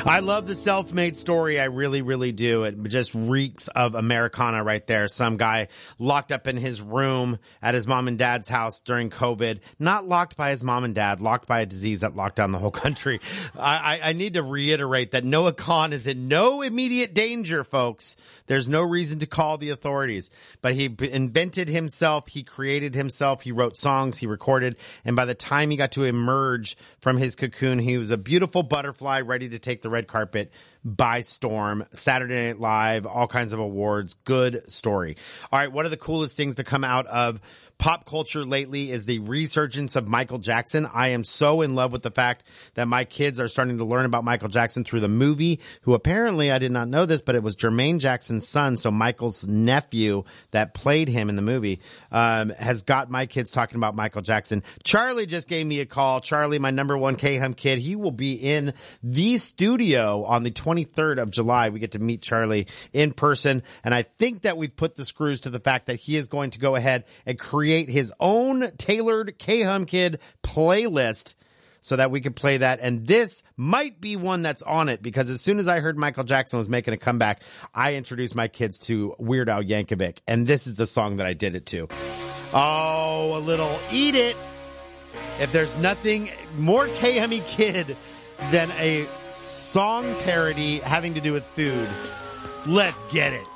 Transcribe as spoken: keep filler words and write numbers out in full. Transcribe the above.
I love the self-made story. I really, really do. It just reeks of Americana right there. Some guy locked up in his room at his mom and dad's house during COVID. Not locked by his mom and dad, locked by a disease that locked down the whole country. I, I, I need to reiterate that Noah Kahan is in no immediate danger, folks. There's no reason to call the authorities. But he b- invented himself. He created himself. He wrote songs. He recorded. And by the time he got to emerge from his cocoon, he was a beautiful butterfly ready to take the red carpet by storm. Saturday Night Live, all kinds of awards. Good story. All right, one of the coolest things to come out of pop culture lately is the resurgence of Michael Jackson. I am so in love with the fact that my kids are starting to learn about Michael Jackson through the movie, who apparently, I did not know this, but it was Jermaine Jackson's son, so Michael's nephew that played him in the movie, um, has got my kids talking about Michael Jackson. Charlie just gave me a call. Charlie, my number one K-Hum kid, he will be in the studio on the twenty-third of July. We get to meet Charlie in person, and I think that we've put the screws to the fact that he is going to go ahead and create create his own tailored K-Hum Kid playlist so that we could play that. And this might be one that's on it, because as soon as I heard Michael Jackson was making a comeback, I introduced my kids to Weird Al Yankovic, and this is the song that I did it to. Oh, a little Eat It. If there's nothing more K-Hummy Kid than a song parody having to do with food, let's get it.